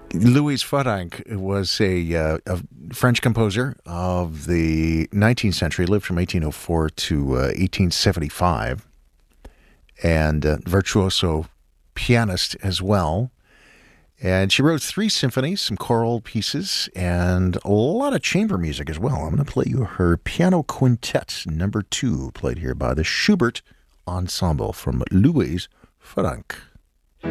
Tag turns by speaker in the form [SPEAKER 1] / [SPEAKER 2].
[SPEAKER 1] Louise Farrenc was a French composer of the 19th century, lived from 1804 to 1875, and virtuoso pianist as well. And she wrote 3 symphonies, some choral pieces, and a lot of chamber music as well. I'm going to play you her Piano Quintet number 2, played here by the Schubert Ensemble from Louise Farrenc.